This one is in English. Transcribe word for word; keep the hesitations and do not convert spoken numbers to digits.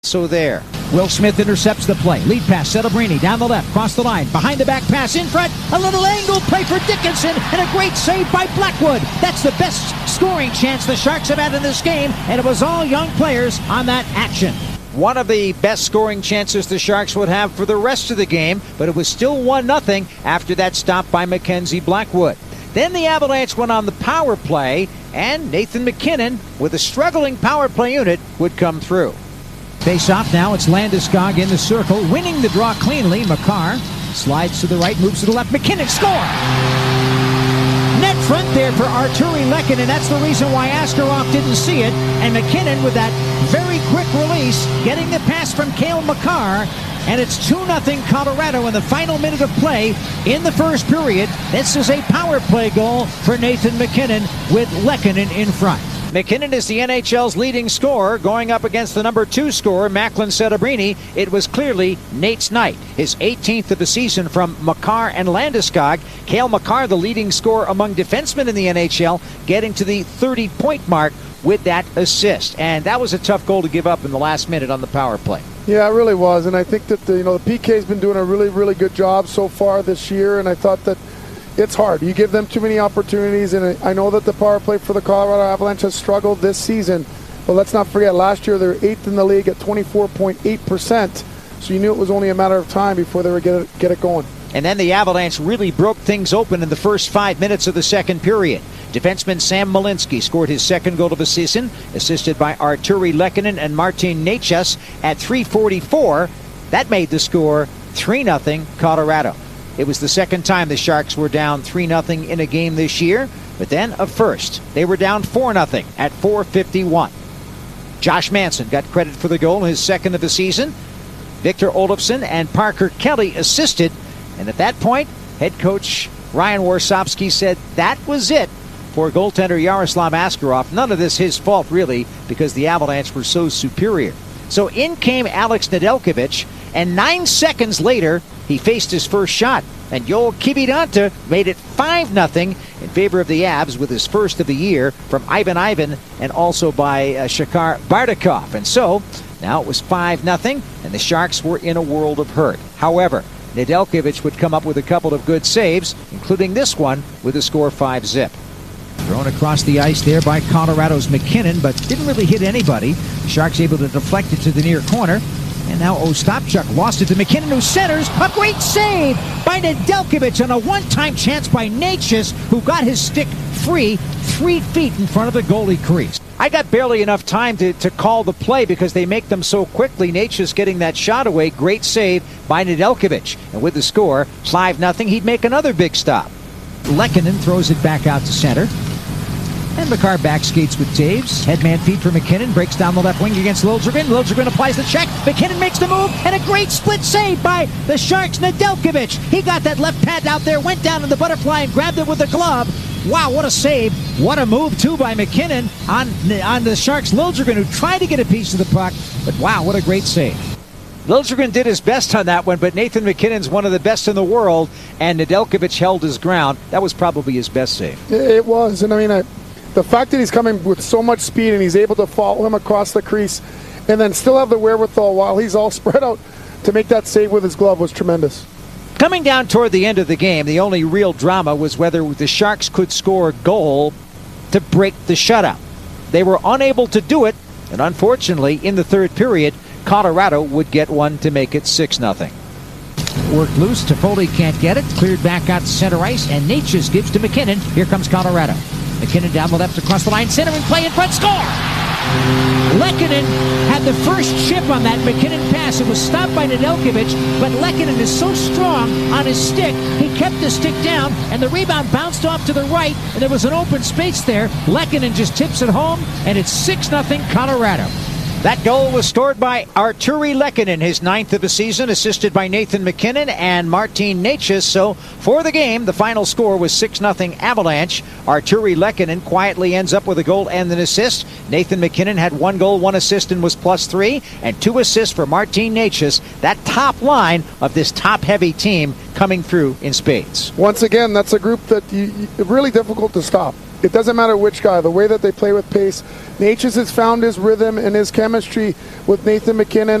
So there. Will Smith intercepts the play. Lead pass, Celebrini down the left, cross the line, behind the back pass, in front, a little angle play for Dickinson, and a great save by Blackwood. That's the best scoring chance the Sharks have had in this game, and it was all young players on that action. One of the best scoring chances the Sharks would have for the rest of the game, but it was still one nothing after that stop by Mackenzie Blackwood. Then the Avalanche went on the power play, and Nathan MacKinnon, with a struggling power play unit, would come through. Face off now, it's Landeskog in the circle, winning the draw cleanly. Makar slides to the right, moves to the left. MacKinnon score! Net front there for Artturi Lehkonen, and that's the reason why Askarov didn't see it. And MacKinnon with that very quick release, getting the pass from Cale Makar. And it's two nothing Colorado in the final minute of play in the first period. This is a power play goal for Nathan MacKinnon with Lehkonen in front. MacKinnon is the N H L's leading scorer, going up against the number two scorer, Macklin Celebrini. It was clearly Nate's night, his eighteenth of the season from Makar and Landeskog. Cale Makar, the leading scorer among defensemen in the N H L, getting to the thirty-point mark with that assist. And that was a tough goal to give up in the last minute on the power play. Yeah, it really was. And I think that the, you know, the P K's been doing a really, really good job so far this year. And I thought that it's hard. You give them too many opportunities, and I know that the power play for the Colorado Avalanche has struggled this season, but let's not forget, last year they were eighth in the league at twenty-four point eight percent, so you knew it was only a matter of time before they would get it, get it going. And then the Avalanche really broke things open in the first five minutes of the second period. Defenseman Sam Malinski scored his second goal of the season, assisted by Artturi Lehkonen and Martin Necas at three forty-four. That made the score three nothing Colorado. It was the second time the Sharks were down three nothing in a game this year, but then a first. They were down four nothing at four fifty-one. Josh Manson got credit for the goal, his second of the season. Victor Olofsson and Parker Kelly assisted, and at that point, head coach Ryan Warsopsky said that was it for goaltender Yaroslav Askarov. None of this his fault, really, because the Avalanche were so superior. So in came Alex Nedeljkovic, and nine seconds later, he faced his first shot, and Joel Kiviranta made it five nothing in favor of the Avs with his first of the year from Ivan Ivan and also by uh, Shakar Bardakov. And so now it was five nothing, and the Sharks were in a world of hurt. However, Nedeljkovic would come up with a couple of good saves, including this one with a score five zip. Thrown across the ice there by Colorado's MacKinnon, but didn't really hit anybody. The Sharks able to deflect it to the near corner. And now Ostapchuk lost it to MacKinnon, who centers. A great save by Nedeljkovic on a one-time chance by Necas, who got his stick free three feet in front of the goalie crease. I got barely enough time to, to call the play because they make them so quickly. Necas getting that shot away. Great save by Nedeljkovic. And with the score, five nothing, he'd make another big stop. Lehkonen throws it back out to center. And Makar back skates with Taves. Headman feed for MacKinnon. Breaks down the left wing against Liljegren. Liljegren applies the check. MacKinnon makes the move. And a great split save by the Sharks' Nedeljkovic. He got that left pad out there, went down in the butterfly and grabbed it with the glove. Wow, what a save. What a move, too, by MacKinnon on, on the Sharks' Liljegren, who tried to get a piece of the puck. But wow, what a great save. Liljegren did his best on that one, but Nathan MacKinnon's one of the best in the world, and Nedeljkovic held his ground. That was probably his best save. It was, and I mean, I... the fact that he's coming with so much speed and he's able to follow him across the crease and then still have the wherewithal while he's all spread out to make that save with his glove was tremendous. Coming down toward the end of the game, the only real drama was whether the Sharks could score a goal to break the shutout. They were unable to do it, and unfortunately, in the third period, Colorado would get one to make it six nothing. Worked loose, Toffoli can't get it, cleared back out to center ice, and Necas gives to MacKinnon. Here comes Colorado. MacKinnon down the left across the line, center and play in front, score! Lehkonen had the first chip on that MacKinnon pass. It was stopped by Nedeljkovic, but Lehkonen is so strong on his stick, he kept the stick down, and the rebound bounced off to the right, and there was an open space there. Lehkonen just tips it home, and it's six nothing Colorado. That goal was scored by Artturi Lehkonen, his ninth of the season, assisted by Nathan MacKinnon and Martin Necas. So for the game, the final score was six nothing Avalanche. Artturi Lehkonen quietly ends up with a goal and an assist. Nathan MacKinnon had one goal, one assist, and was plus three, and two assists for Martin Necas. That top line of this top-heavy team coming through in spades. Once again, that's a group that you, you really difficult to stop. it doesn't matter which guy, the way that they play with pace. Necas has found his rhythm and his chemistry with Nathan MacKinnon.